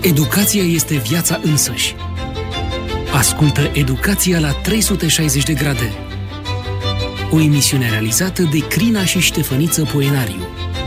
Educația este viața însăși. Ascultă Educația la 360 de grade. O emisiune realizată de Crina și Ștefăniță Poenariu.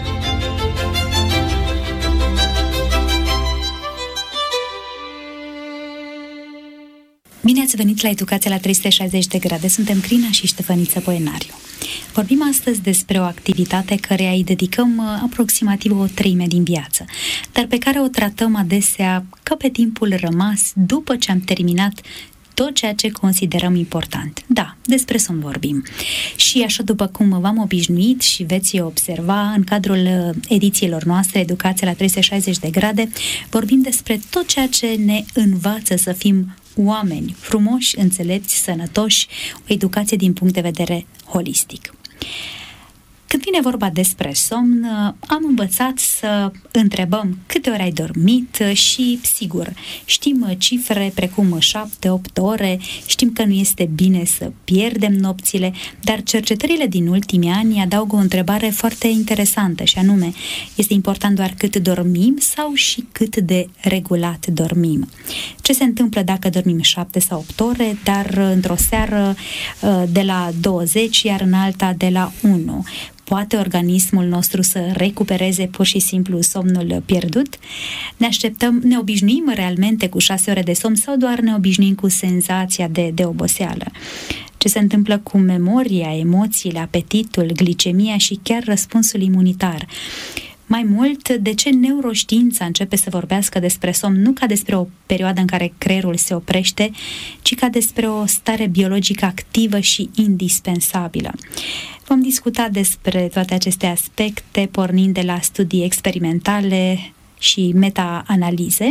Bine ați venit la Educația la 360 de grade. Suntem Crina și Ștefăniță Poenariu. Vorbim astăzi despre o activitate căreia îi dedicăm aproximativ o treime din viață, dar pe care o tratăm adesea ca pe timpul rămas după ce am terminat tot ceea ce considerăm important. Da, despre somn vorbim. Și așa după cum v-am obișnuit și veți observa în cadrul edițiilor noastre Educația la 360 de grade, vorbim despre tot ceea ce ne învață să fim oameni frumoși, înțelepți, sănătoși, o educație din punct de vedere holistic. Când vine vorba despre somn, am învățat să întrebăm câte ori ai dormit și, sigur, știm cifre precum 7-8 ore, știm că nu este bine să pierdem nopțile, dar cercetările din ultimii ani adaugă o întrebare foarte interesantă și anume, este important doar cât dormim sau și cât de regulat dormim? Ce se întâmplă dacă dormim 7 sau 8 ore, dar într-o seară de la 20, iar în alta de la 1? Poate organismul nostru să recupereze pur și simplu somnul pierdut? Ne obișnuim realmente cu 6 ore de somn sau doar ne obișnuim cu senzația de oboseală? Ce se întâmplă cu memoria, emoțiile, apetitul, glicemia și chiar răspunsul imunitar? Mai mult, de ce neuroștiința începe să vorbească despre somn nu ca despre o perioadă în care creierul se oprește, ci ca despre o stare biologică activă și indispensabilă? Vom discuta despre toate aceste aspecte, pornind de la studii experimentale și meta-analize.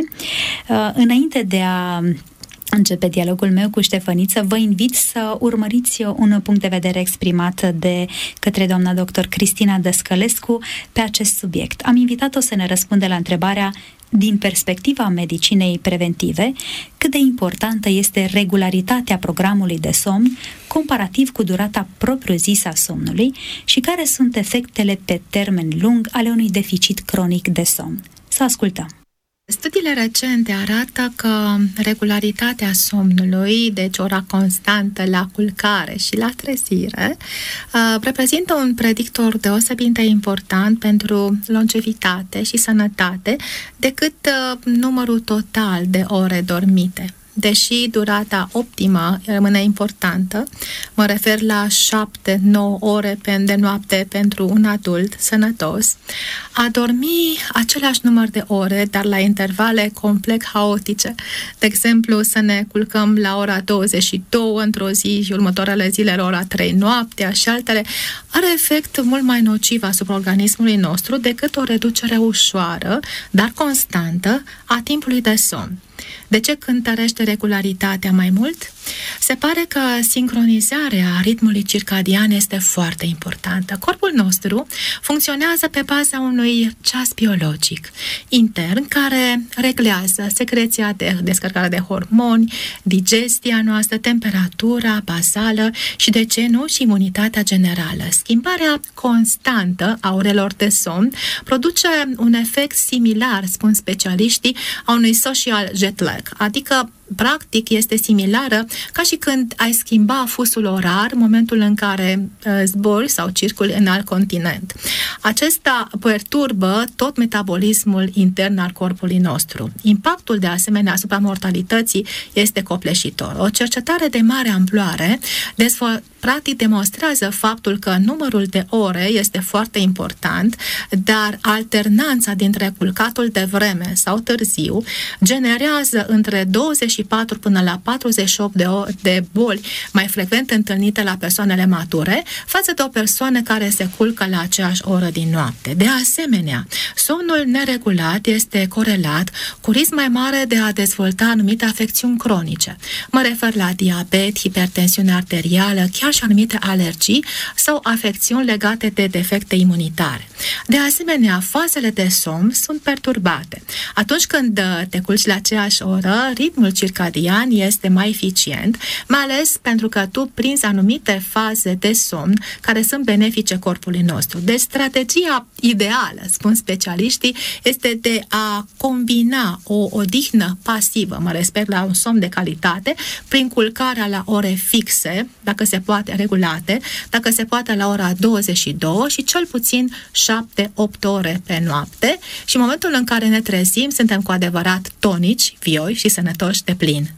Înainte de a începe dialogul meu cu Ștefăniță, vă invit să urmăriți un punct de vedere exprimat de către doamna doctor Cristina Dăscălescu pe acest subiect. Am invitat-o să ne răspundă la întrebarea, din perspectiva medicinei preventive, cât de importantă este regularitatea programului de somn comparativ cu durata propriu-zisă a somnului și care sunt efectele pe termen lung ale unui deficit cronic de somn. Să ascultăm! Studiile recente arată că regularitatea somnului, deci ora constantă la culcare și la trezire, reprezintă un predictor deosebit de important pentru longevitate și sănătate decât numărul total de ore dormite. Deși durata optimă rămâne importantă, mă refer la 7-9 ore de noapte pentru un adult sănătos, a dormi același număr de ore, dar la intervale complet haotice. De exemplu, să ne culcăm la ora 22 într-o zi și următoarele zile la ora 3 noaptea și altele, are efect mult mai nociv asupra organismului nostru decât o reducere ușoară, dar constantă, a timpului de somn. De ce cântărește regularitatea mai mult? Se pare că sincronizarea ritmului circadian este foarte importantă. Corpul nostru funcționează pe baza unui ceas biologic intern care reglează secreția de descărcare de hormoni, digestia noastră, temperatura bazală și, de ce nu, și imunitatea generală. Schimbarea constantă a orelor de somn produce un efect similar, spun specialiștii, a unui social jet lag, adică practic este similară ca și când ai schimba fusul orar în momentul în care zbori sau circuli în alt continent. Acesta perturbă tot metabolismul intern al corpului nostru. Impactul, de asemenea, asupra mortalității este copleșitor. O cercetare de mare amploare practic demonstrează faptul că numărul de ore este foarte important, dar alternanța dintre culcatul de vreme sau târziu generează între 24 până la 48 de boli mai frecvent întâlnite la persoanele mature față de o persoană care se culcă la aceeași oră din noapte. De asemenea, somnul neregulat este corelat cu risc mai mare de a dezvolta anumite afecțiuni cronice. Mă refer la diabet, hipertensiune arterială, chiar apar și anumite alergii sau afecțiuni legate de defecte imunitare. De asemenea, fazele de somn sunt perturbate. Atunci când te culci la aceeași oră, ritmul circadian este mai eficient, mai ales pentru că tu prinzi anumite faze de somn care sunt benefice corpului nostru. Deci, strategia ideală, spun specialiștii, este de a combina o odihnă pasivă, mă respect la un somn de calitate, prin culcarea la ore fixe, dacă se poate regulate, dacă se poate la ora 22 și cel puțin 7-8 ore pe noapte și în momentul în care ne trezim suntem cu adevărat tonici, vioi și sănătoși de plin.